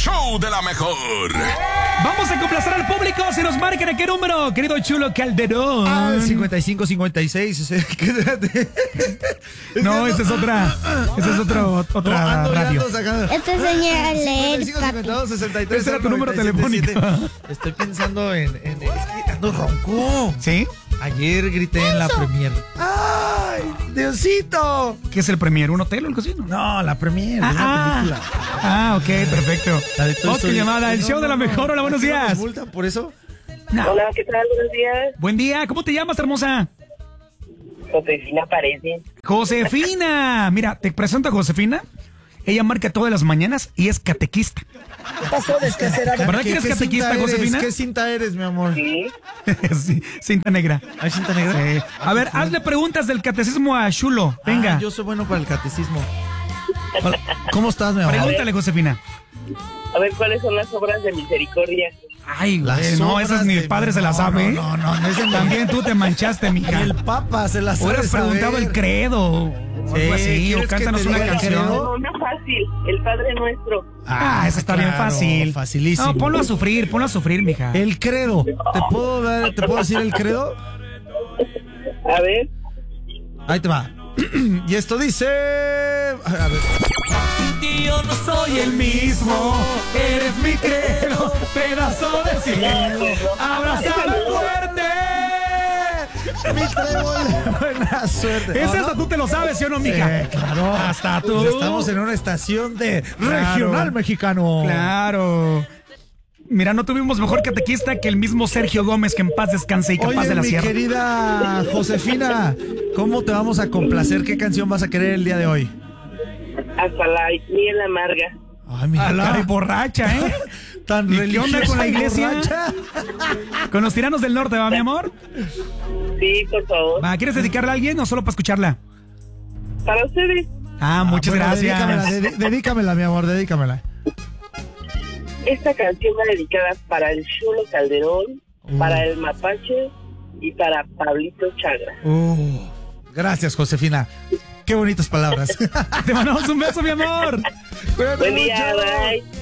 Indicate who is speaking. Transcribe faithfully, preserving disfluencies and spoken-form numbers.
Speaker 1: show de la mejor.
Speaker 2: Vamos a complacer al público. Si nos marcan, ¿a qué número, querido Chulo Calderón?
Speaker 3: Ah, cincuenta y cinco, cincuenta y seis.
Speaker 2: No, esa es otra. Esa es otra, otra
Speaker 3: no,
Speaker 2: radio.
Speaker 4: Este señor a leer,
Speaker 3: cincuenta y cinco, cincuenta y dos, sesenta y tres.
Speaker 2: Ese era tu número telefónico.
Speaker 3: Estoy pensando en, en. Es que ando ronco.
Speaker 2: ¿Sí?
Speaker 3: Ayer grité en la premier. ¡Ay, Diosito!
Speaker 2: ¿Qué es el premier? ¿Un hotel o algo así? No,
Speaker 3: No, la premier,
Speaker 2: Ah,
Speaker 3: una
Speaker 2: ah.
Speaker 3: película.
Speaker 2: Ah, ok, perfecto.
Speaker 3: La de Toy
Speaker 2: Oscar
Speaker 3: Story.
Speaker 2: llamada, el
Speaker 3: No,
Speaker 2: show de la
Speaker 3: no,
Speaker 2: mejor. Hola, buenos
Speaker 3: ¿aquí no nos
Speaker 2: días.
Speaker 3: multan por eso?
Speaker 2: No.
Speaker 5: Hola, ¿qué tal? Buenos días.
Speaker 2: Buen día, ¿cómo te llamas, hermosa?
Speaker 5: Josefina parece.
Speaker 2: Josefina. Mira, te presento a Josefina. Ella marca todas las mañanas y es catequista.
Speaker 3: ¿Qué pasó, descacerada?
Speaker 2: ¿Verdad que eres catequista, Josefina?
Speaker 3: ¿Qué cinta eres, mi amor?
Speaker 5: Sí.
Speaker 2: Sí, cinta negra.
Speaker 3: ¿Hay cinta negra?
Speaker 2: Sí. A ver, hazle preguntas del catecismo a Chulo. Venga.
Speaker 3: Ah, yo soy bueno para el catecismo. Hola, ¿cómo estás, mi amor?
Speaker 2: Pregúntale, Josefina.
Speaker 5: A ver, ¿cuáles son las obras de misericordia?
Speaker 2: Ay,
Speaker 3: Las
Speaker 2: güey, no,
Speaker 3: obras
Speaker 2: esas ni el
Speaker 3: de-
Speaker 2: padre se las
Speaker 3: no,
Speaker 2: sabe.
Speaker 3: No, no, no, ese
Speaker 2: También tú te manchaste,
Speaker 3: Ni
Speaker 2: mija.
Speaker 3: el Papa se las sabe.
Speaker 2: Hubieras preguntado
Speaker 3: saber.
Speaker 2: el credo. O algo así,
Speaker 3: ¿quieres
Speaker 2: o
Speaker 3: que
Speaker 2: cántanos
Speaker 3: te
Speaker 2: una
Speaker 3: diga el
Speaker 2: canción.
Speaker 3: credo?
Speaker 5: No, no fácil. El Padre Nuestro.
Speaker 2: Ah, esa está bien
Speaker 3: claro,
Speaker 2: fácil.
Speaker 3: Facilísimo.
Speaker 2: No, ponlo a sufrir, ponlo a sufrir, mija.
Speaker 3: El credo. ¿Te puedo dar, te puedo decir el credo?
Speaker 5: A ver.
Speaker 3: Ahí te va. Y esto dice. A ver.
Speaker 2: Yo no soy el mismo, eres mi credo, pedazo de cielo, abrázame fuerte.
Speaker 3: Mi trébol. Buena suerte.
Speaker 2: Ese
Speaker 3: ¿No,
Speaker 2: hasta
Speaker 3: no?
Speaker 2: tú te lo sabes, ¿sí o no, mija?
Speaker 3: Eh, claro.
Speaker 2: Hasta tú.
Speaker 3: Estamos en una estación de
Speaker 2: Claro.
Speaker 3: regional mexicano.
Speaker 2: Claro. Mira, no tuvimos mejor catequista que el mismo Sergio Gómez, que en paz descanse y capaz
Speaker 3: Oye,
Speaker 2: de la
Speaker 3: mi
Speaker 2: sierra.
Speaker 3: querida Josefina, ¿cómo te vamos a complacer? ¿Qué canción vas a querer el día de hoy?
Speaker 5: Hasta la miel amarga.
Speaker 3: Ay, mira,
Speaker 2: A la
Speaker 3: cara
Speaker 2: de borracha, ¿eh?
Speaker 3: tan
Speaker 2: ¿Y qué onda
Speaker 3: religiosa
Speaker 2: con la
Speaker 3: y
Speaker 2: iglesia?
Speaker 3: borracha.
Speaker 2: Con los tiranos del norte, ¿va, mi amor?
Speaker 5: Sí, por favor.
Speaker 2: Va, ¿quieres dedicarle a alguien o solo para escucharla?
Speaker 5: Para ustedes.
Speaker 2: Ah, muchas
Speaker 3: Bueno,
Speaker 2: gracias.
Speaker 3: Dedícamela, dedi- dedícamela, mi amor, dedícamela.
Speaker 5: Esta canción va dedicada para el Chulo Calderón,
Speaker 3: Mm.
Speaker 5: para el Mapache y para Pablito Chagra.
Speaker 3: Uh, gracias, Josefina. Qué bonitas palabras.
Speaker 2: Te mandamos un beso, mi amor.
Speaker 3: Cuídate
Speaker 5: Buen día,
Speaker 3: mucho.
Speaker 5: bye.